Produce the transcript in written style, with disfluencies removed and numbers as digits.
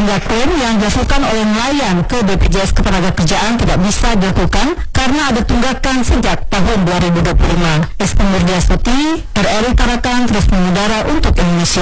sehingga klaim yang dilakukan oleh nelayan ke BPJS Ketenagakerjaan tidak bisa dilakukan karena ada tunggakan sejak tahun 2025. Esti Murdiastuti, RRI Tarakan terus mengudara untuk Indonesia.